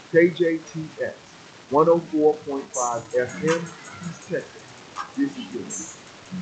KJTX 104.5 FM, East Texas. This is yours.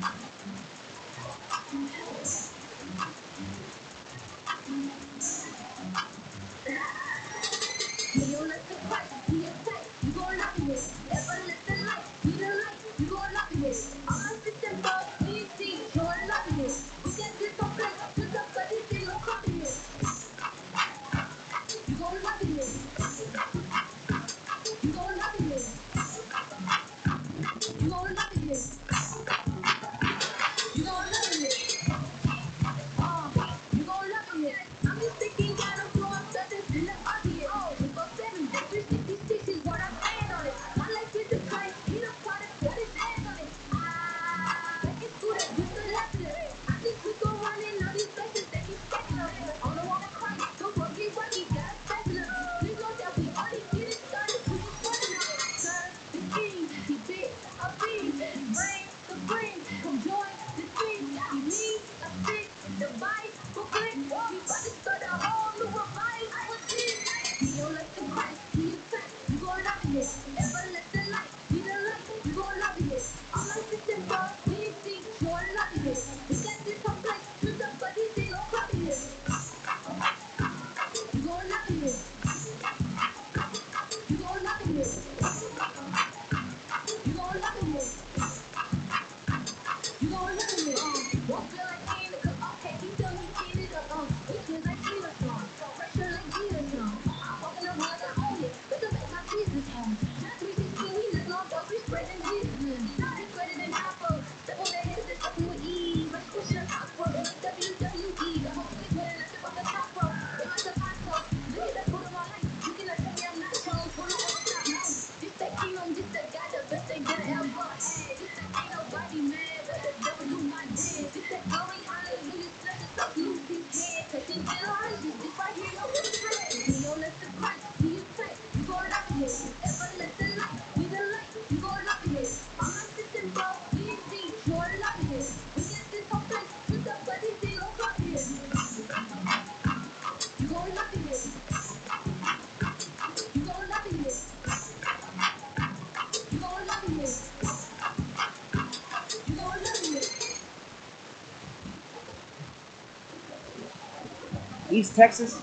East Texas,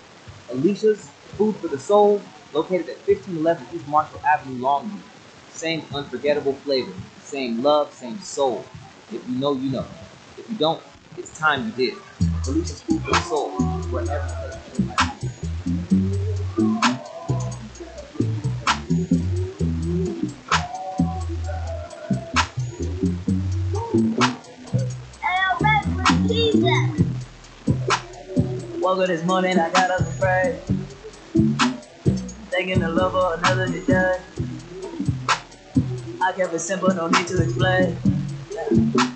Alicia's Food for the Soul, located at 1511 East Marshall Avenue, Longview. Same unforgettable flavor, same love, same soul. If you know, you know. If you don't, it's time you did. Alicia's Food for the Soul, wherever you play. Woke up this morning, I got up and prayed. Thanking the Lord for another day. I kept it simple, no need to explain. Yeah.